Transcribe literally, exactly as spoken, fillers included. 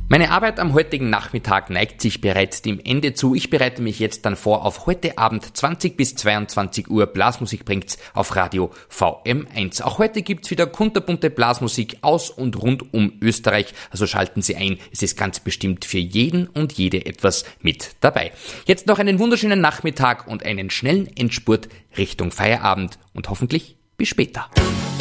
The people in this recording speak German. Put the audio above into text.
Meine Arbeit am heutigen Nachmittag neigt sich bereits dem Ende zu. Ich bereite mich jetzt dann vor auf heute Abend zwanzig bis zweiundzwanzig Uhr. Blasmusik bringt's auf Radio V M eins. Auch heute gibt's wieder kunterbunte Blasmusik aus und rund um Österreich. Also schalten Sie ein. Es ist ganz bestimmt für jeden und jede etwas mit dabei. Jetzt noch einen wunderschönen Nachmittag und einen schnellen Endspurt Richtung Feierabend und hoffentlich bis später.